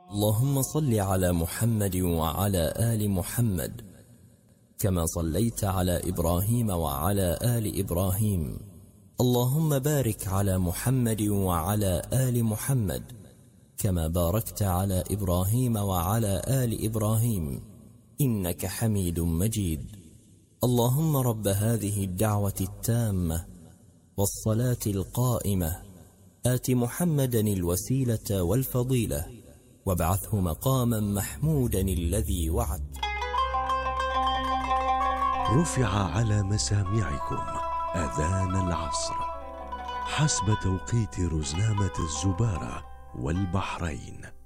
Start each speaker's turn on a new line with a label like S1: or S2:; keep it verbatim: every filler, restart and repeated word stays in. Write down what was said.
S1: اللهم صل على محمد وعلى آل محمد كما صليت على إبراهيم وعلى آل إبراهيم. اللهم بارك على محمد وعلى آل محمد كما باركت على إبراهيم وعلى آل إبراهيم إنك حميد مجيد. اللهم رب هذه الدعوة التامة والصلاة القائمة آت محمدا الوسيلة والفضيلة وابعثه مقاما محمودا الذي وعد.
S2: رفع على مسامعكم أذان العصر حسب توقيت رزنامة الزبارة والبحرين.